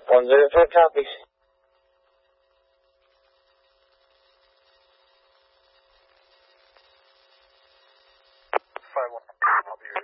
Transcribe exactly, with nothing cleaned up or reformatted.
one zero four copies. five one, I'll be here.